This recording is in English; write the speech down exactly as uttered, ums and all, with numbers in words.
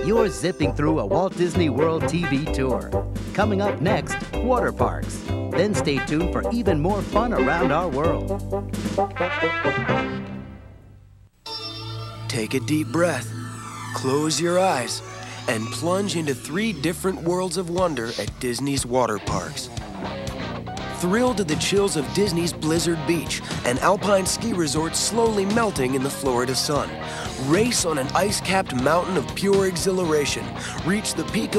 you're zipping through a Walt Disney World T V tour. Coming up next, water parks. Then stay tuned for even more fun around our world. Take a deep breath, close your eyes, and plunge into three different worlds of wonder at Disney's water parks. Thrill to the chills of Disney's Blizzard Beach, an alpine ski resort slowly melting in the Florida sun. Race on an ice-capped mountain of pure exhilaration. Reach the peak of